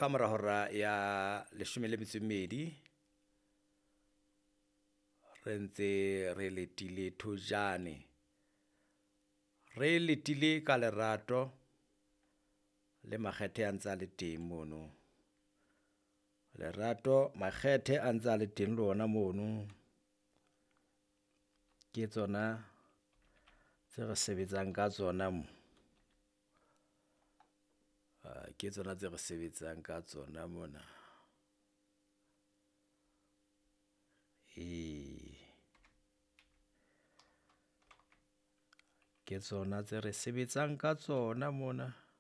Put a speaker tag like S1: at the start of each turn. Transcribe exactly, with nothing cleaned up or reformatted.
S1: ka mora hora ya leshome le metso e mmedi re ntse re letile thojane, re letile ka lerato le makgethe a ntse a le teng mono. Lerato makgethe a ntse a le teng le ona mono, ke tsona tse re sebetsang ka tsona mo. Ke tsona tse re sebetsang ka tsona mona. Ee, ke tsona tse re sebetsang ka tsona mona.